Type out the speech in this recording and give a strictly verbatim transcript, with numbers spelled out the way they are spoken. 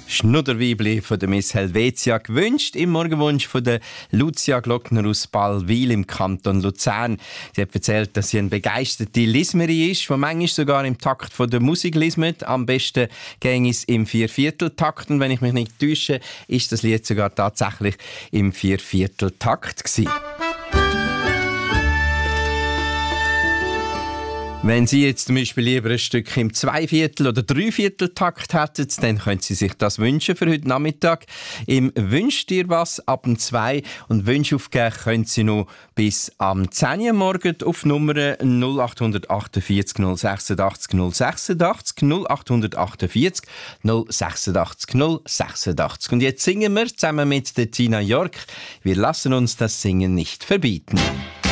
Schnudderweibli von der Miss Helvetia gewünscht. Im Morgenwunsch von der Lucia Glockner aus Ballwil im Kanton Luzern. Sie hat erzählt, dass sie eine begeisterte Lismerin ist, die manchmal sogar im Takt von der Musik lismet. Am besten ging es im Viervierteltakt. Und wenn ich mich nicht täusche, ist das Lied sogar tatsächlich im Viervierteltakt gewesen. Wenn Sie jetzt zum Beispiel lieber ein Stück im Zweiviertel- oder Dreivierteltakt hätten, dann können Sie sich das wünschen für heute Nachmittag. Im «Wünsch dir was» ab dem zwei und Wünsche aufgeben können Sie noch bis am zehn Uhr morgen auf Nummer null acht acht vier null sechs acht null sechs acht null acht acht vier null sechs acht null sechs acht. Und jetzt singen wir zusammen mit der Tina York. Wir lassen uns das Singen nicht verbieten.